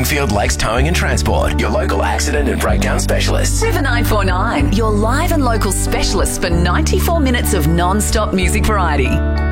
Wingfield Lakes Towing and Transport, your local accident and breakdown specialist. 7949, your live and local specialist for 94 minutes of non-stop music variety.